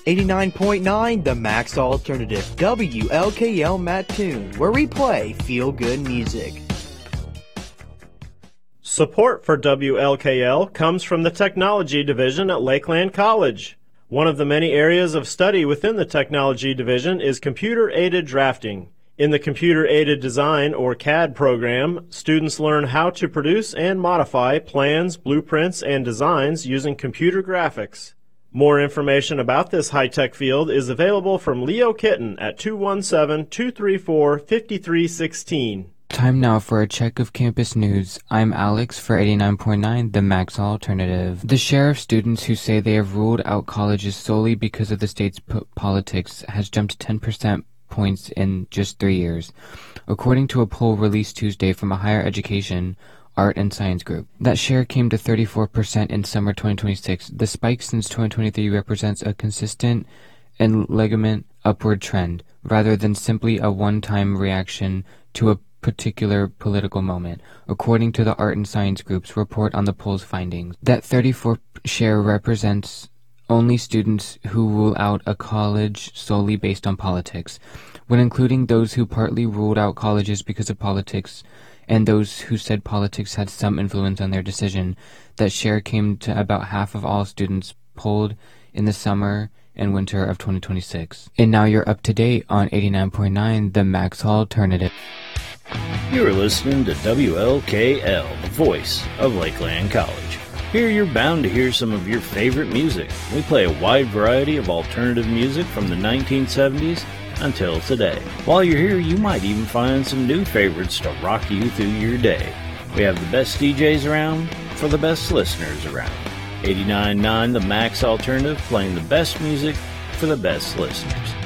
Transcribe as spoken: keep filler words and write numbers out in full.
eighty-nine point nine The Max Alternative, W L K L Mattoon, where we play feel-good music. Support for W L K L comes from the Technology Division at Lakeland College. One of the many areas of study within the Technology Division is computer-aided drafting. In the Computer-Aided Design, or C A D program, students learn how to produce and modify plans, blueprints, and designs using computer graphics. More information about this high-tech field is available from Leo Kitten at two one seven, two three four, five three one six. Time now for a check of campus news. I'm Alex for eighty-nine point nine The Max Alternative. The share of students who say they have ruled out colleges solely because of the state's po- politics has jumped ten percent points in just three years, according to a poll released Tuesday from a higher education, art, and science group. That share came to thirty-four percent in summer twenty twenty-six. The spike since twenty twenty-three represents a consistent and legitimate upward trend, rather than simply a one-time reaction to a particular political moment, according to the Art and Science Group's report on the poll's findings. That thirty-four share represents only students who rule out a college solely based on politics. When including those who partly ruled out colleges because of politics and those who said politics had some influence on their decision, that share came to about half of all students polled in the summer and winter of twenty twenty-six. And now you're up to date on eighty-nine point nine The Max Alternative. You are listening to W L K L, the voice of Lakeland College. Here you're bound to hear some of your favorite music. We play a wide variety of alternative music from the nineteen seventies until today. While you're here, you might even find some new favorites to rock you through your day. We have the best D Js around for the best listeners around. eighty-nine point nine The Max Alternative, playing the best music for the best listeners.